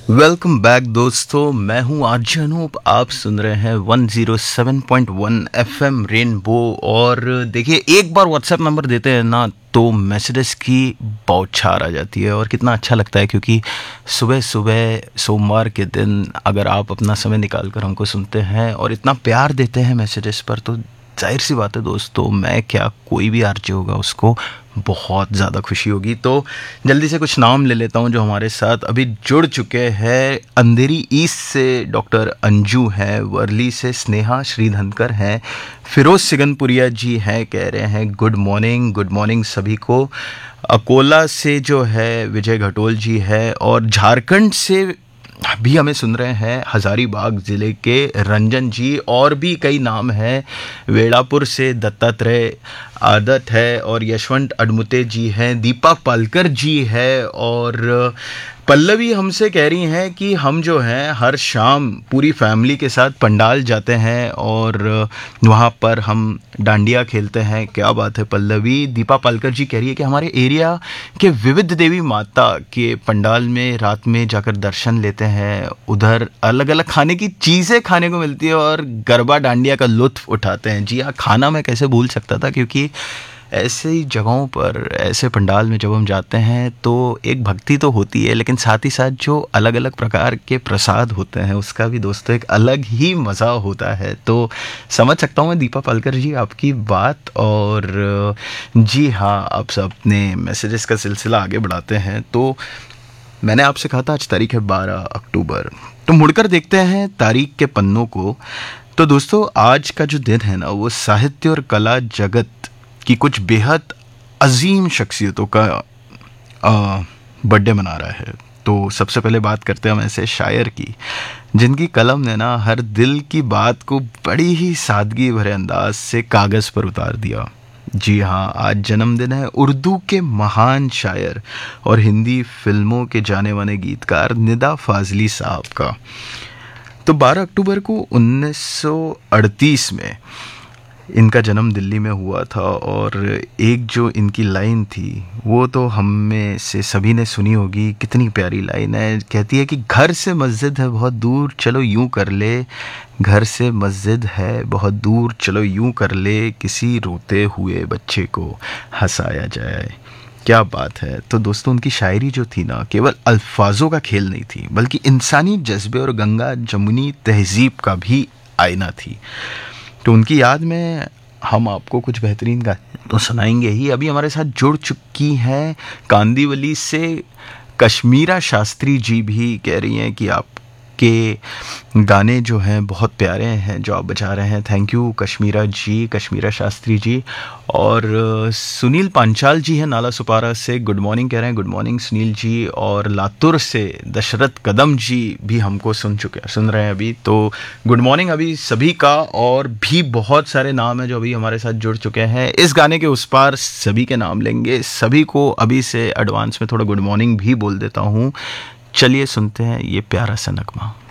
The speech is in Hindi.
वेलकम बैक दोस्तों, मैं हूं आरजे अनूप। आप सुन रहे हैं 107.1 एफएम रेनबो। और देखिए, एक बार व्हाट्सएप नंबर देते हैं ना तो मैसेजेस की बौछार आ जाती है और कितना अच्छा लगता है, क्योंकि सुबह सुबह सोमवार के दिन अगर आप अपना समय निकाल कर हमको सुनते हैं और इतना प्यार देते हैं मैसेजेस पर, तो जाहिर सी बात है दोस्तों, मैं क्या कोई भी आरजे होगा उसको बहुत ज़्यादा खुशी होगी। तो जल्दी से कुछ नाम ले लेता हूँ जो हमारे साथ अभी जुड़ चुके हैं। अंधेरी ईस्ट से डॉक्टर अंजू हैं, वर्ली से स्नेहा श्रीधनकर हैं, फिरोज सिगनपुरिया जी हैं, कह रहे हैं गुड मॉर्निंग सभी को। अकोला से जो है विजय घटोल जी है, और झारखंड से भी हमें सुन रहे हैं हजारीबाग ज़िले के रंजन जी, और भी कई नाम हैं। वेड़ापुर से दत्तात्रेय आदत है, और यशवंत अडमुते जी हैं, दीपा पालकर जी है, और पल्लवी हमसे कह रही हैं कि हम जो हैं हर शाम पूरी फैमिली के साथ पंडाल जाते हैं और वहाँ पर हम डांडिया खेलते हैं। क्या बात है पल्लवी। दीपा पालकर जी कह रही है कि हमारे एरिया के विविध देवी माता के पंडाल में रात में जाकर दर्शन लेते हैं, उधर अलग अलग खाने की चीज़ें खाने को मिलती है और गरबा डांडिया का लुत्फ़ उठाते हैं। जी हाँ, खाना मैं कैसे भूल सकता था, क्योंकि ऐसे ही जगहों पर, ऐसे पंडाल में जब हम जाते हैं तो एक भक्ति तो होती है, लेकिन साथ ही साथ जो अलग अलग प्रकार के प्रसाद होते हैं उसका भी दोस्तों एक अलग ही मज़ा होता है। तो समझ सकता हूँ मैं दीपा पालकर जी आपकी बात। और जी हाँ, आप सब अपने मैसेजेस का सिलसिला आगे बढ़ाते हैं। तो मैंने आपसे कहा था आज तारीख है 12 अक्टूबर, तो मुड़कर देखते हैं तारीख के पन्नों को। तो दोस्तों, आज का जो दिन है ना, वो साहित्य और कला जगत कि कुछ बेहद अजीम शख्सियतों का बर्थडे मना रहा है। तो सबसे पहले बात करते हैं हम ऐसे शायर की जिनकी कलम ने ना हर दिल की बात को बड़ी ही सादगी भरे अंदाज से कागज़ पर उतार दिया। जी हाँ, आज जन्मदिन है उर्दू के महान शायर और हिंदी फिल्मों के जाने माने गीतकार निदा फाजली साहब का। तो 12 अक्टूबर को 1938 में इनका जन्म दिल्ली में हुआ था, और एक जो इनकी लाइन थी वो तो हम में से सभी ने सुनी होगी। कितनी प्यारी लाइन है, कहती है कि घर से मस्जिद है बहुत दूर, चलो यूं कर ले, घर से मस्जिद है बहुत दूर, चलो यूं कर ले, किसी रोते हुए बच्चे को हंसाया जाए। क्या बात है। तो दोस्तों, उनकी शायरी जो थी ना, केवल अल्फाजों का खेल नहीं थी, बल्कि इंसानी जज्बे और गंगा जमुनी तहजीब का भी आईना थी। तो उनकी याद में हम आपको कुछ बेहतरीन गाने तो सुनाएंगे ही। अभी हमारे साथ जुड़ चुकी हैं कांदीवली से कश्मीरा शास्त्री जी, भी कह रही हैं कि आपके गाने जो हैं बहुत प्यारे हैं जो आप बजा रहे हैं। थैंक यू कश्मीरा जी, कश्मीरा शास्त्री जी। और सुनील पांचाल जी हैं नाला सुपारा से, गुड मॉर्निंग कह रहे हैं। Good morning Sunil ji. और लातुर से दशरथ कदम जी भी हमको सुन रहे हैं अभी। तो गुड मॉर्निंग अभी सभी का। और भी बहुत सारे नाम हैं जो अभी हमारे साथ जुड़ चुके हैं। इस गाने के उस पार सभी के नाम लेंगे, सभी को अभी से एडवांस में थोड़ा गुड मॉर्निंग भी बोल देता हूँ। चलिए सुनते हैं ये प्यारा सा नगमा।